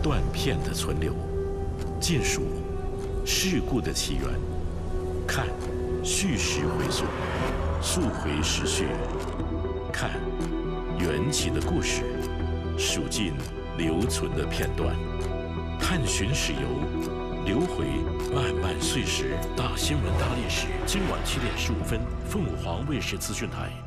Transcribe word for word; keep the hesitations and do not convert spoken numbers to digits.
断片的存留，见属事故的起源，看叙事回溯，溯回时序，看缘起的故事，数尽留存的片段，探寻史游，留回漫漫岁时。大新闻大历史，今晚七点十五分，凤凰卫视资讯台。